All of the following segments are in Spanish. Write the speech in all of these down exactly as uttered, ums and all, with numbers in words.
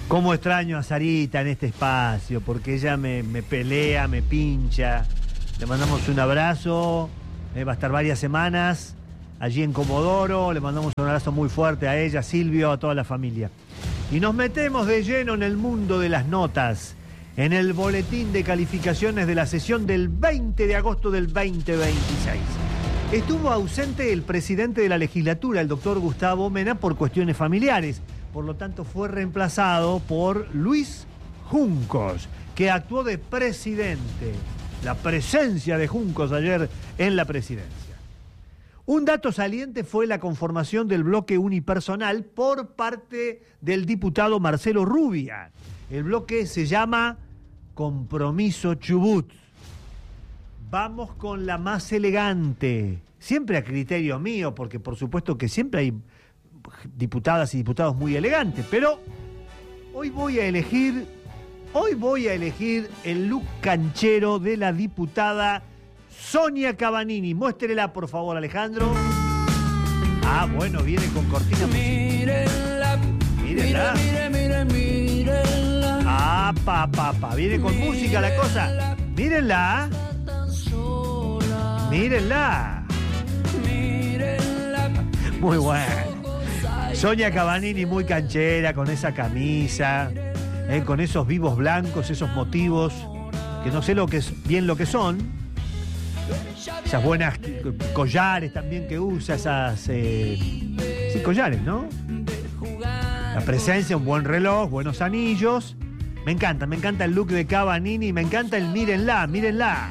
Cómo extraño a Sarita en este espacio, porque ella me, me pelea, me pincha. Le mandamos un abrazo, eh, va a estar varias semanas allí en Comodoro. Le mandamos un abrazo muy fuerte a ella, a Silvio, a toda la familia. Y nos metemos de lleno en el mundo de las notas, en el boletín de calificaciones de la sesión del veinte de agosto del veinte veintiséis. Estuvo ausente el presidente de la legislatura, el doctor Gustavo Mena, por cuestiones familiares. Por lo tanto, fue reemplazado por Luis Juncos, que actuó de presidente. La presencia de Juncos ayer en la presidencia. Un dato saliente fue la conformación del bloque unipersonal por parte del diputado Marcelo Rubia. El bloque se llama Compromiso Chubut. Vamos con la más elegante, siempre a criterio mío, porque por supuesto que siempre hay diputadas y diputados muy elegantes, pero hoy voy a elegir, hoy voy a elegir el look canchero de la diputada Sonia Cabanini. Muéstrela, por favor, Alejandro. Ah, bueno, viene con cortina. Mírenla, Mírenla. mire, mire, mírenla. Ah, pa, pa, pa. Viene con música la cosa. Mírenla. Mírenla. Mírenla. Muy bueno. Sonia Cabanini muy canchera, con esa camisa, eh, con esos vivos blancos, esos motivos, que no sé lo que es, bien lo que son. Esas buenas collares también que usa, esas... Eh, sí, collares, ¿no? La presencia, un buen reloj, buenos anillos. Me encanta, me encanta el look de Cabanini, me encanta el mírenla, mírenla.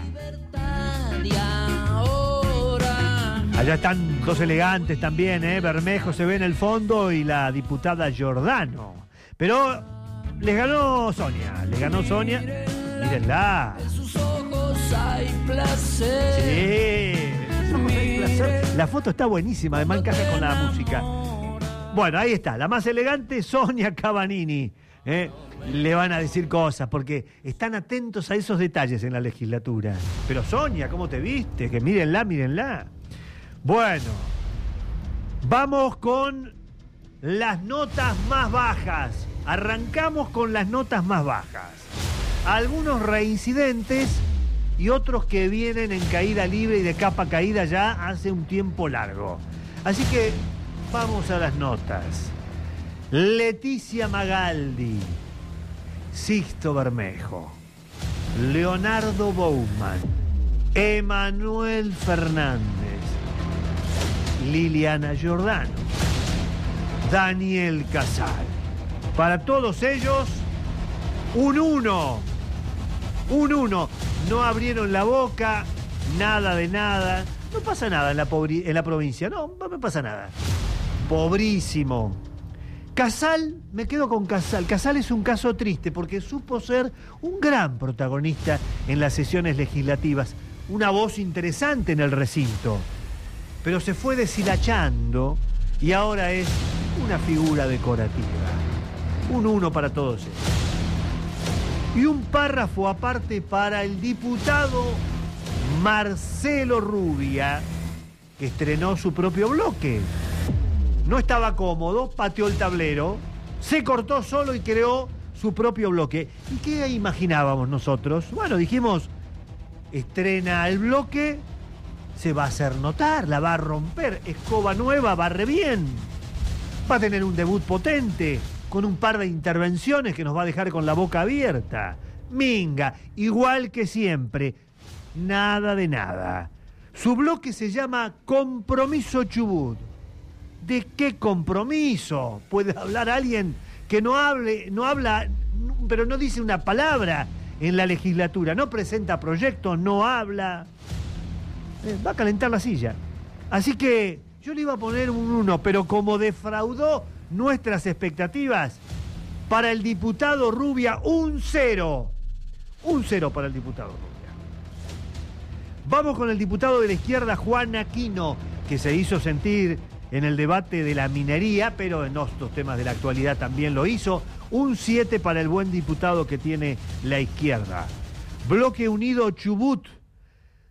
Allá están dos elegantes también, ¿eh? Bermejo se ve en el fondo y la diputada Giordano. Pero les ganó Sonia, les ganó Sonia. Mírenla. En sus ojos hay placer. Sí. La foto está buenísima, además encaja con la música. Bueno, ahí está, la más elegante, Sonia Cabanini. ¿eh? Le van a decir cosas, porque están atentos a esos detalles en la legislatura. Pero Sonia, ¿cómo te viste? Que mírenla, mírenla. Bueno, vamos con las notas más bajas. Arrancamos con las notas más bajas. Algunos reincidentes y otros que vienen en caída libre y de capa caída ya hace un tiempo largo. Así que vamos a las notas. Leticia Magaldi, Sixto Bermejo, Leonardo Bouman, Emanuel Fernández, Liliana Giordano, Daniel Casal. Para todos ellos, un uno. Un uno. No abrieron la boca, nada de nada. No pasa nada en la, pobri- en la provincia, no, no me pasa nada. Pobrísimo. Casal, me quedo con Casal. Casal es un caso triste porque supo ser un gran protagonista en las sesiones legislativas. Una voz interesante en el recinto. Pero se fue deshilachando y ahora es una figura decorativa. Un uno para todos ellos. Y un párrafo aparte para el diputado Marcelo Rubia, que estrenó su propio bloque. No estaba cómodo, pateó el tablero, se cortó solo y creó su propio bloque. ¿Y qué imaginábamos nosotros? Bueno, dijimos, estrena el bloque, se va a hacer notar, la va a romper, escoba nueva, barre bien, va a tener un debut potente, con un par de intervenciones que nos va a dejar con la boca abierta. Minga, igual que siempre, nada de nada. Su bloque se llama Compromiso Chubut. ¿De qué compromiso? ¿Puede hablar alguien que no hable, no habla, pero no dice una palabra en la legislatura? No presenta proyectos, no habla. Eh, va a calentar la silla. Así que yo le iba a poner un uno, pero como defraudó nuestras expectativas, para el diputado Rubia, un cero. Un cero para el diputado Rubia. Vamos con el diputado de la izquierda, Juan Aquino, que se hizo sentir en el debate de la minería, pero en otros temas de la actualidad también lo hizo. Un siete para el buen diputado que tiene la izquierda. Bloque Unido Chubut.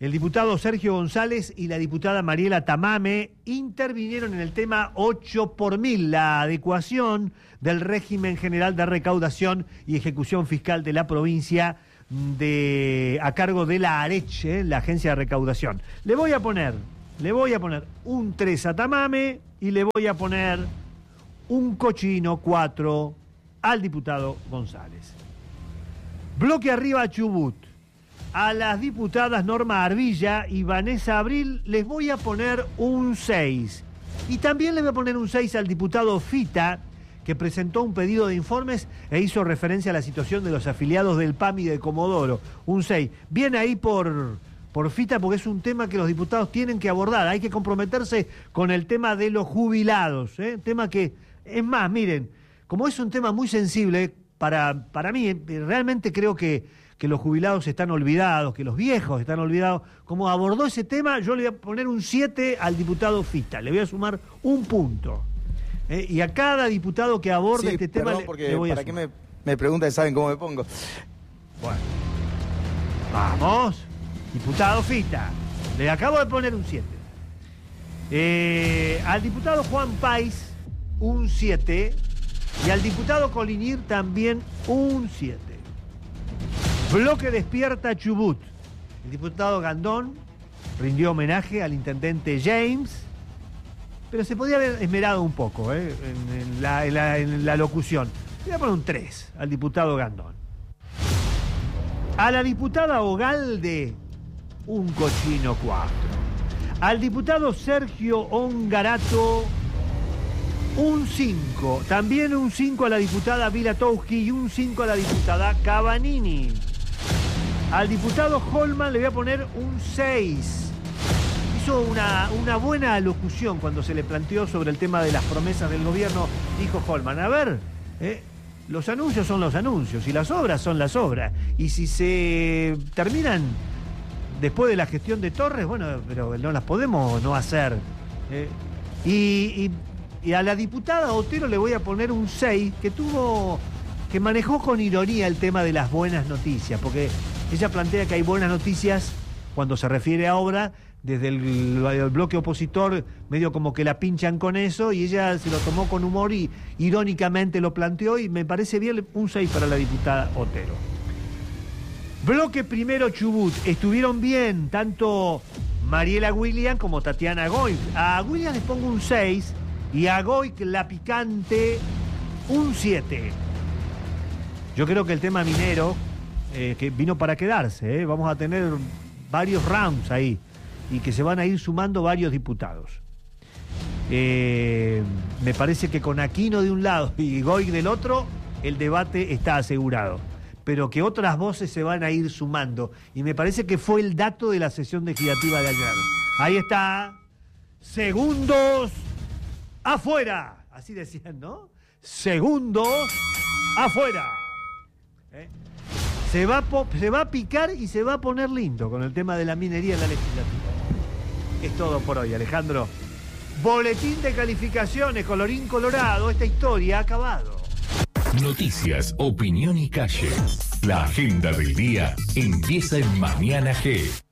El diputado Sergio González y la diputada Mariela Tamame intervinieron en el tema ocho por mil, la adecuación del régimen general de recaudación y ejecución fiscal de la provincia de, a cargo de la ARECH, ¿eh? La agencia de recaudación. Le voy a poner, le voy a poner un tres a Tamame y le voy a poner un cochino cuatro al diputado González. Bloque arriba a Chubut. A las diputadas Norma Arbilla y Vanessa Abril les voy a poner un seis. Y también le voy a poner un seis al diputado Fita, que presentó un pedido de informes e hizo referencia a la situación de los afiliados del P A M y de Comodoro. Un seis. Viene ahí por, por Fita porque es un tema que los diputados tienen que abordar. Hay que comprometerse con el tema de los jubilados. ¿eh? Tema que, es más, miren, como es un tema muy sensible, para, para mí, realmente creo que que los jubilados están olvidados, que los viejos están olvidados. Como abordó ese tema, yo le voy a poner un siete al diputado Fita, le voy a sumar un punto. Eh, y a cada diputado que aborde sí, este perdón, tema le, porque le voy a para sumar. qué me, me preguntan, saben cómo me pongo. Bueno, vamos, diputado Fita, le acabo de poner un siete. Eh, al diputado Juan País, un siete, y al diputado Colinir también un siete. Bloque despierta Chubut. El diputado Gandón rindió homenaje al intendente James, pero se podía haber esmerado un poco ¿eh? en, en, la, en, la, en la locución. Le voy a poner un tres al diputado Gandón. A la diputada Ogalde, un cochino cuatro. Al diputado Sergio Ongarato, un cinco. También un cinco a la diputada Vilatowski y un cinco a la diputada Cavanini. Al diputado Holman le voy a poner un seis. Hizo una, una buena alocución cuando se le planteó sobre el tema de las promesas del gobierno. Dijo Holman, a ver, eh, los anuncios son los anuncios y las obras son las obras. Y si se terminan después de la gestión de Torres, bueno, pero no las podemos no hacer. Eh, y, y, y a la diputada Otero le voy a poner un seis, que tuvo, que manejó con ironía el tema de las buenas noticias, porque ella plantea que hay buenas noticias cuando se refiere a obra, desde el, el bloque opositor medio como que la pinchan con eso, y ella se lo tomó con humor y irónicamente lo planteó, y me parece bien un seis para la diputada Otero. Bloque primero Chubut, estuvieron bien tanto Mariela William como Tatiana Goik. A William les pongo un seis y a Goik, la picante, un siete. Yo creo que el tema minero, eh, que vino para quedarse, eh, vamos a tener varios rounds ahí y que se van a ir sumando varios diputados. Eh, me parece que con Aquino de un lado y Goik del otro, el debate está asegurado, pero que otras voces se van a ir sumando, y me parece que fue el dato de la sesión legislativa de ayer. Ahí está, segundos afuera, así decían, ¿no? Segundos afuera. ¿Eh? Se va, se va a picar y se va a poner lindo con el tema de la minería en la legislatura. Es todo por hoy, Alejandro. Boletín de calificaciones, colorín colorado, esta historia ha acabado. Noticias, opinión y calle. La agenda del día empieza en Mañana G.